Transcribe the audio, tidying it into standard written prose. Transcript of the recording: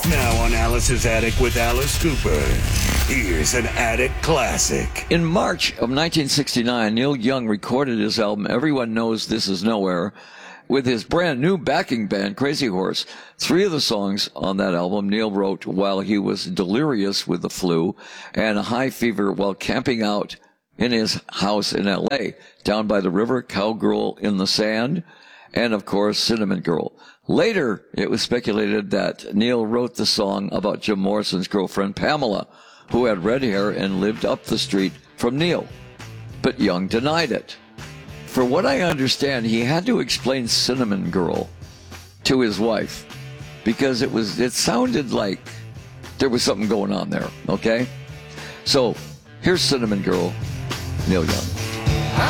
Now on Alice's Attic with Alice Cooper, here's an Attic classic. In March of 1969, Neil Young recorded his album Everyone Knows This Is Nowhere with his brand new backing band, Crazy Horse. 3 of the songs on that album Neil wrote while he was delirious with the flu and a high fever while camping out in his house in L.A., Down by the River, Cowgirl in the Sand, and, of course, Cinnamon Girl. Later, it was speculated that Neil wrote the song about Jim Morrison's girlfriend, Pamela, who had red hair and lived up the street from Neil. But Young denied it. For what I understand, he had to explain Cinnamon Girl to his wife because it sounded like there was something going on there, okay? So, here's Cinnamon Girl, Neil Young.